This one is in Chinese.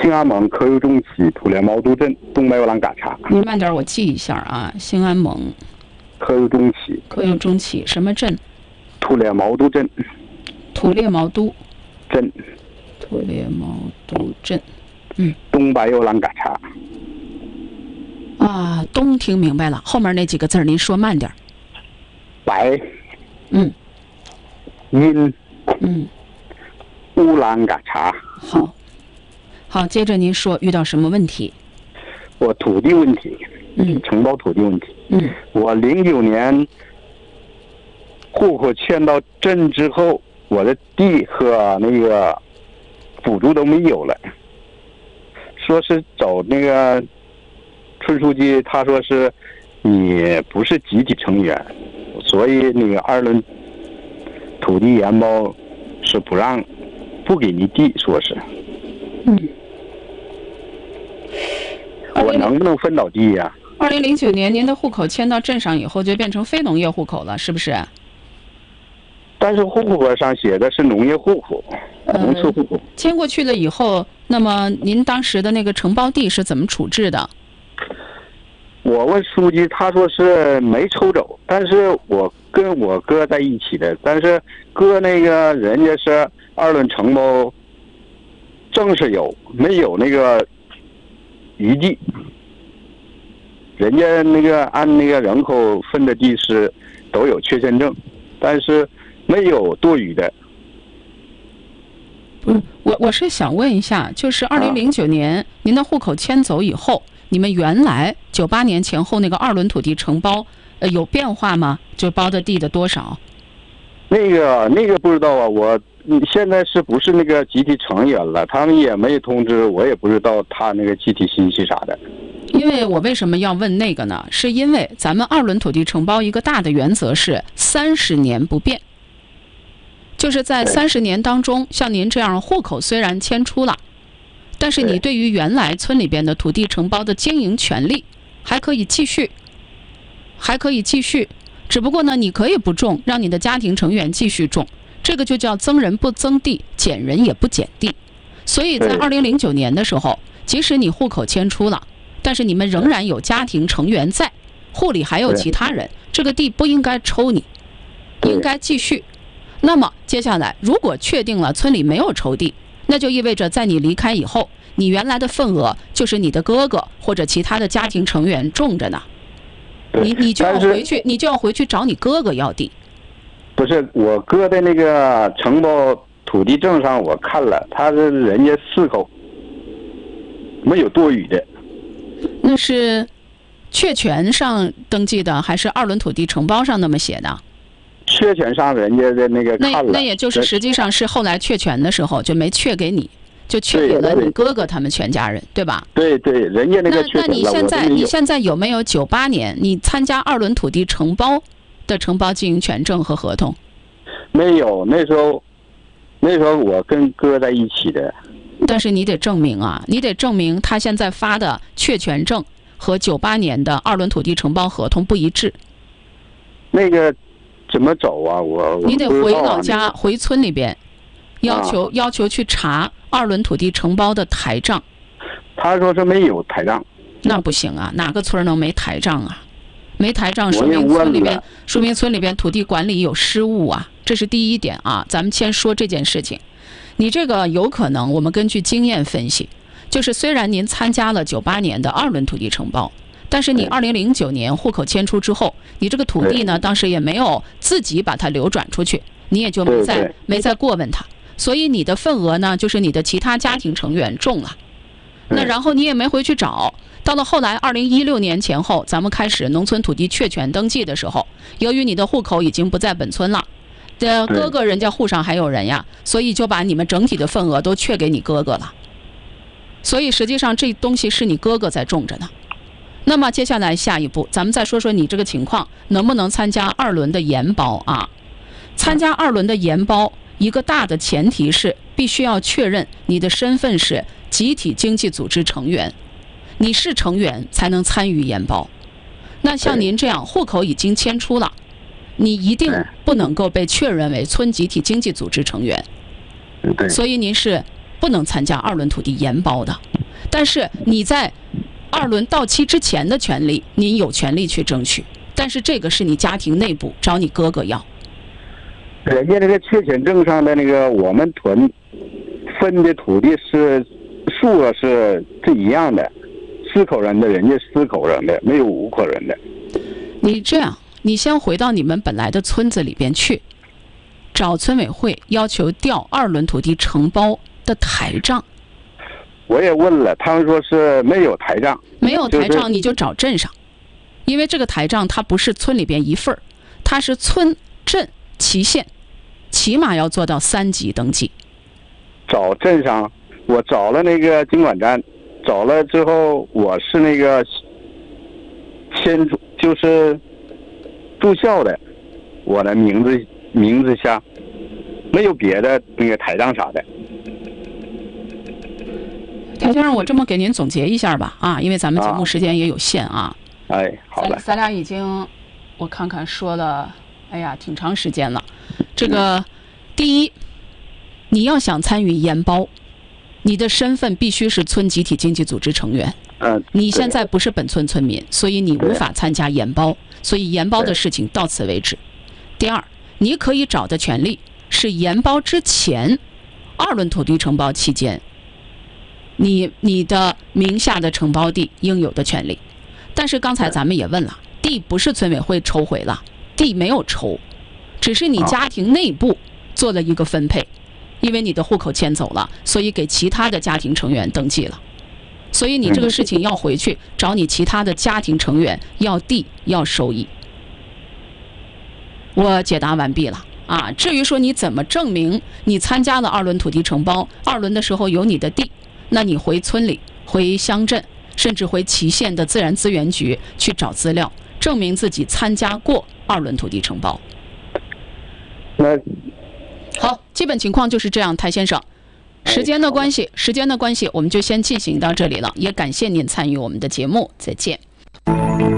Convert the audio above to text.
兴安盟科右中旗土连毛都镇东白油兰嘎查。 你慢点，我记一下啊。兴安盟科右中旗。 科右中旗什么镇？ 土连毛都镇。 土列毛都镇。 土列毛都镇。 东白油兰嘎查。 啊，东听明白了，后面那几个字您说慢点。 白。 阴。 乌兰嘎查。 好，接着您说遇到什么问题？ 我土地问题，承包土地问题。我09年户口迁到镇之后，我的地和那个补助都没有了。说是找那个村书记，他说是你不是集体成员，所以那个2轮土地研包是不给你地，说是。我能不能分到地呀 ？2009年您的户口迁到镇上以后，就变成非农业户口了，是不是？ 但是户口上写的是农业户口，农村户口。 迁过去了以后，那么您当时的那个承包地是怎么处置的？ 我问书记，他说是没抽走，但是我跟我哥在一起的，但是哥那个人家是2轮承包证是有，没有那个余地。人家那个按那个人口分的地是都有确权证，但是没有多余的。 我是想问一下，就是2009年您的户口迁走以后，你们原来98年前后那个2轮土地承包，有变化吗？就包的地的多少？ 那个不知道啊，我现在是不是那个集体成员了？他们也没通知，我也不知道他那个集体信息啥的。 因为我为什么要问那个呢？是因为咱们2轮土地承包一个大的原则是30年不变，就是在30年当中，像您这样户口虽然迁出了，但是你对于原来村里边的土地承包的经营权利还可以继续，只不过呢，你可以不种，让你的家庭成员继续种，这个就叫增人不增地，减人也不减地。所以在2009年的时候，即使你户口迁出了，但是你们仍然有家庭成员在，户里还有其他人，这个地不应该抽你，应该继续。那么接下来如果确定了村里没有抽地，那就意味着在你离开以后，你原来的份额就是你的哥哥或者其他的家庭成员种着呢，你就要回去找你哥哥要地。 不是，我哥的那个承包土地证上我看了，他是人家4口没有多余的。 那是确权上登记的，还是2轮土地承包上那么写的？ 确权上人家的那个看了。 那也就是实际上是后来确权的时候就没确给你，就确给了你哥哥他们全家人，对吧？ 对，人家那个确权了。 那你现在有没有98年你参加2轮土地承包的承包经营权证和合同？ 没有，那时候我跟哥在一起的。 但是你得证明啊，你得证明他现在发的确权证和98年的2轮土地承包合同不一致。 那个怎么走啊？ 你得回老家，回村里边，要求去查2轮土地承包的台账。 他说是没有台账。 那不行啊，哪个村能没台账啊？没台账说明村里边土地管理有失误啊，这是第一点啊。咱们先说这件事情。你这个有可能，我们根据经验分析，就是虽然您参加了98年的2轮土地承包，但是你2009年户口迁出之后，你这个土地呢，当时也没有自己把它流转出去，你也就没再过问它，所以你的份额呢，就是你的其他家庭成员种了。那然后你也没回去找，到了后来2016年前后，咱们开始农村土地确权登记的时候，由于你的户口已经不在本村了，哥哥人家户上还有人呀，所以就把你们整体的份额都确给你哥哥了。所以实际上这东西是你哥哥在种着呢。那么接下来下一步，咱们再说说你这个情况能不能参加2轮的研包啊？参加2轮的研包，一个大的前提是必须要确认你的身份是集体经济组织成员，你是成员才能参与研包。那像您这样户口已经迁出了，你一定不能够被确认为村集体经济组织成员，所以您是不能参加2轮土地研包的。 但是你在2轮到期之前的权利，您有权利去争取，但是这个是你家庭内部找你哥哥要。 人家这个确权证上的那个我们屯分的土地是数额是一样的，4口人的，人家4口人的，没有5口人的。 你这样，你先回到你们本来的村子里边去，找村委会要求调2轮土地承包的台账。 我也问了，他们说是没有台账。 没有台账你就找镇上，因为这个台账它不是村里边一份儿，它是村镇旗县，起码要做到3级登记。 找镇上，我找了那个经管站，找了之后我是那个就是住校的，我的名字下没有别的那个台账啥的。 田先生，我这么给您总结一下吧，因为咱们节目时间也有限啊。 哎，好了， 咱俩已经，我看看说了，哎呀，挺长时间了。这个，第一，你要想参与研包，你的身份必须是村集体经济组织成员。你现在不是本村村民，所以你无法参加研包，所以研包的事情到此为止。第二，你可以找的权利是研包之前2轮土地承包期间，你的名下的承包地应有的权利。但是刚才咱们也问了，地不是村委会抽回了，地没有抽，只是你家庭内部做了一个分配，因为你的户口迁走了，所以给其他的家庭成员登记了。所以你这个事情要回去找你其他的家庭成员要地要收益。我解答完毕了至于说你怎么证明你参加了2轮土地承包，2轮的时候有你的地，那你回村里、回乡镇，甚至回旗县的自然资源局去找资料，证明自己参加过2轮土地承包。好，基本情况就是这样，台先生。时间的关系，我们就先进行到这里了，也感谢您参与我们的节目，再见。